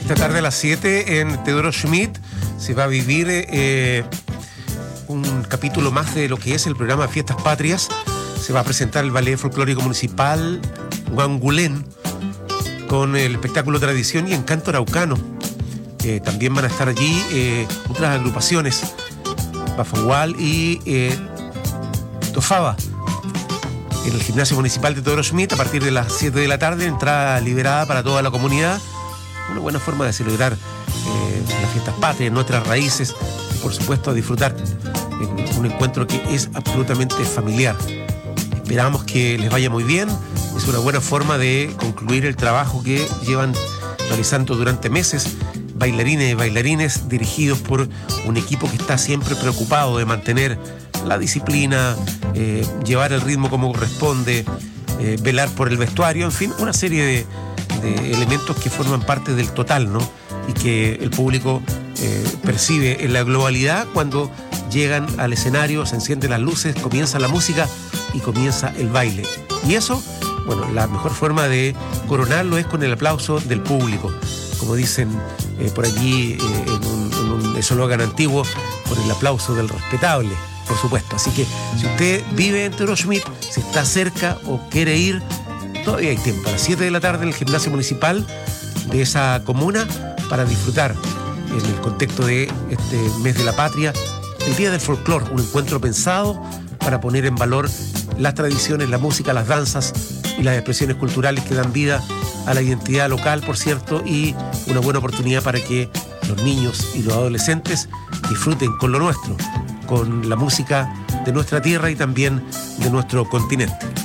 Esta tarde a las 7 en Teodoro Schmidt se va a vivir un capítulo más de lo que es el programa Fiestas Patrias. Se va a presentar el Ballet Folclórico Municipal Guangulén con el espectáculo Tradición y Encanto Araucano. También van a estar allí otras agrupaciones, Bafagual y Tofaba, en el Gimnasio Municipal de Teodoro Schmidt a partir de las 7 de la tarde, entrada liberada para toda la comunidad. Una buena forma de celebrar las fiestas patrias, nuestras raíces y por supuesto a disfrutar en un encuentro que es absolutamente familiar. Esperamos que les vaya muy bien. Es una buena forma de concluir el trabajo que llevan realizando durante meses bailarines y bailarines dirigidos por un equipo que está siempre preocupado de mantener la disciplina, llevar el ritmo como corresponde, velar por el vestuario, en fin, una serie de elementos que forman parte del total, ¿no? Y que el público percibe en la globalidad cuando llegan al escenario, se encienden las luces, comienza la música y comienza el baile. Y eso, bueno, la mejor forma de coronarlo es con el aplauso del público. Como dicen por allí en un eslogan antiguo, por el aplauso del respetable, por supuesto. Así que si usted vive en Teodoro Schmidt, si está cerca o quiere ir, todavía hay tiempo. A las 7 de la tarde en el Gimnasio Municipal de esa comuna para disfrutar en el contexto de este mes de la patria, el Día del Folclor, un encuentro pensado para poner en valor las tradiciones, la música, las danzas y las expresiones culturales que dan vida a la identidad local, por cierto, y una buena oportunidad para que los niños y los adolescentes disfruten con lo nuestro, con la música de nuestra tierra y también de nuestro continente.